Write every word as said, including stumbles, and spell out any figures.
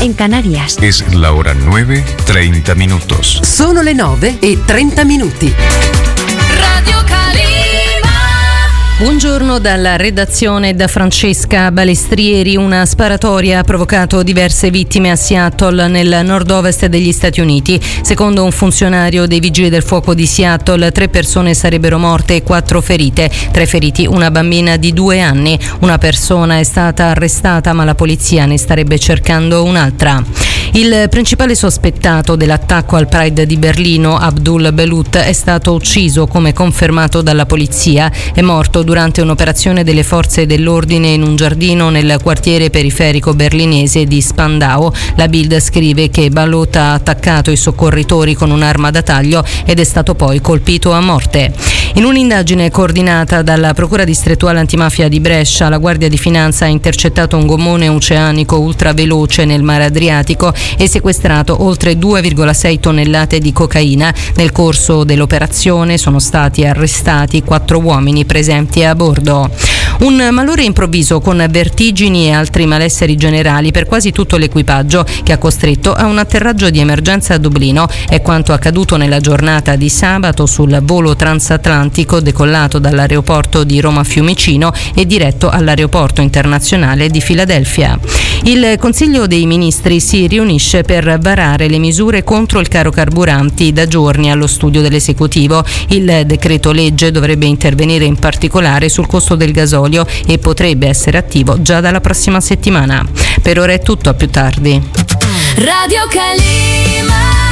en Canarias. Es la hora nueve, treinta minutos. Sono le nove e trenta minuti. Radio Calima. Buongiorno dalla redazione da Francesca Balestrieri. Una sparatoria ha provocato diverse vittime a Seattle, nel nord-ovest degli Stati Uniti. Secondo un funzionario dei Vigili del Fuoco di Seattle, tre persone sarebbero morte e quattro ferite. Tre feriti, una bambina di due anni. Una persona è stata arrestata, ma la polizia ne starebbe cercando un'altra. Il principale sospettato dell'attacco al Pride di Berlino, Abdul Belut, è stato ucciso, come confermato dalla polizia. È morto durante un'operazione delle forze dell'ordine in un giardino nel quartiere periferico berlinese di Spandau. La Bild scrive che Belut ha attaccato i soccorritori con un'arma da taglio ed è stato poi colpito a morte. In un'indagine coordinata dalla Procura distrettuale antimafia di Brescia, la Guardia di Finanza ha intercettato un gommone oceanico ultraveloce nel Mare Adriatico e sequestrato oltre due virgola sei tonnellate di cocaina. Nel corso dell'operazione sono stati arrestati quattro uomini presenti a bordo. Un malore improvviso con vertigini e altri malesseri generali per quasi tutto l'equipaggio, che ha costretto a un atterraggio di emergenza a Dublino. È quanto accaduto nella giornata di sabato sul volo transatlantico decollato dall'aeroporto di Roma Fiumicino e diretto all'aeroporto internazionale di Filadelfia. Il Consiglio dei Ministri si riunisce per varare le misure contro il caro carburanti, da giorni allo studio dell'esecutivo. Il decreto legge dovrebbe intervenire in particolare sul costo del gasolio e potrebbe essere attivo già dalla prossima settimana. Per ora è tutto, a più tardi. Radio Calima.